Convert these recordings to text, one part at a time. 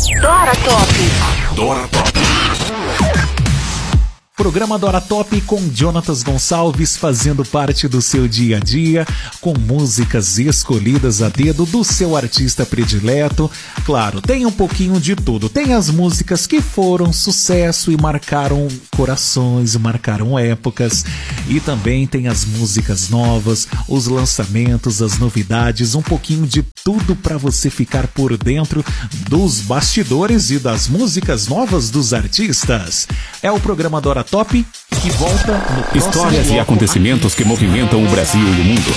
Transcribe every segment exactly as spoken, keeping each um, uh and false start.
Dora Top. Dora Top. Programa Dora Top com Jonatas Gonçalves fazendo parte do seu dia a dia, com músicas escolhidas a dedo do seu artista predileto. Claro, tem um pouquinho de tudo. Tem as músicas que foram sucesso e marcaram corações, marcaram épocas. E também tem as músicas novas, os lançamentos, as novidades, um pouquinho de tudo para você ficar por dentro dos bastidores e das músicas novas dos artistas. É o programa Dora Top que volta no próximo Histórias bloco. e acontecimentos que movimentam o Brasil e o mundo.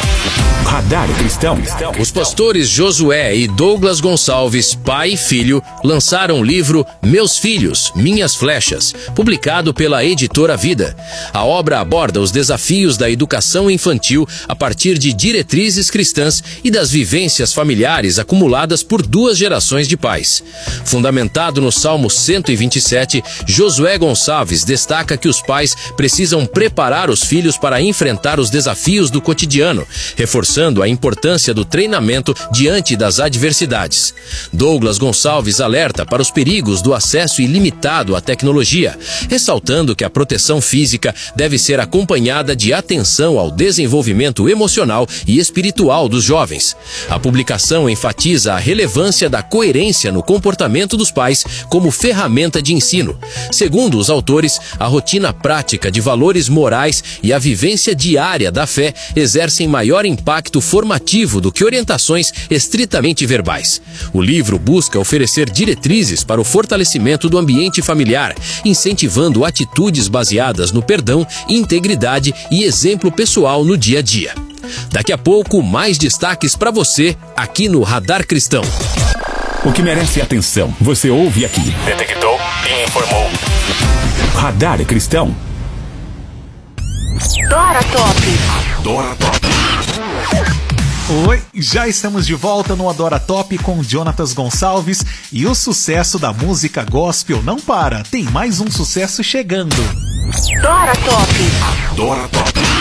Radar Cristão. Os pastores Josué e Douglas Gonçalves, pai e filho, lançaram o livro Meus Filhos, Minhas Flechas, publicado pela editora Vida. A obra aborda os desafios da educação infantil a partir de diretrizes cristãs e das vivências familiares acumuladas por duas gerações de pais. Fundamentado no Salmo cento e vinte e sete, Josué Gonçalves destaca que os pais precisam preparar os filhos para enfrentar os desafios do cotidiano, reforçando a importância do treinamento diante das adversidades. Douglas Gonçalves alerta para os perigos do acesso ilimitado à tecnologia, ressaltando que a proteção física deve ser acompanhada de atenção ao desenvolvimento emocional e espiritual dos jovens. A publicação enfatiza a relevância da coerência no comportamento dos pais como ferramenta de ensino. Segundo os autores, a rotina prática de valores morais e a vivência diária da fé exercem maior impacto formativo do que orientações estritamente verbais. O livro busca oferecer diretrizes para o fortalecimento do ambiente familiar, incentivando atitudes baseadas no perdão, integridade e exemplo pessoal no dia a dia. Daqui a pouco, mais destaques para você aqui no Radar Cristão. O que merece atenção, você ouve aqui. Detectou e informou. Radar Cristão. Dora Top. Dora Top. Oi, já estamos de volta no Adora Top com Jonatas Gonçalves e o sucesso da música gospel não para, tem mais um sucesso chegando. Dora Top. Dora Top.